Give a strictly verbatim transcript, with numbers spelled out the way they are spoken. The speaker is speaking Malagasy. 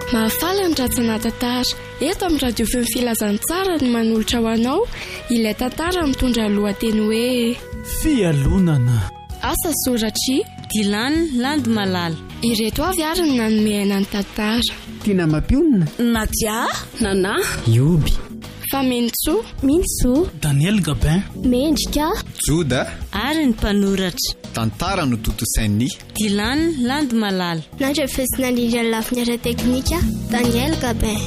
Mahafaly ny ratsana tantara. Eto amin'ny radio feo filazantsara ny manolotra ho anao ilay tantara mitondra lohateny hoe fialonana. Asa soratry Dilany Landy Malala. Ireto avy ary ny nanome ny tantara. Tina Mapionina, Nadia, Nana, Ioby, Famentso, Minso, Daniel Gabin, Mendrika, Joda ary ny mpanoratra. Tantara no totosainy Dilany Landy Malala. Nandrefesina Lilian Lafiny ara teknika, Daniel Gabin.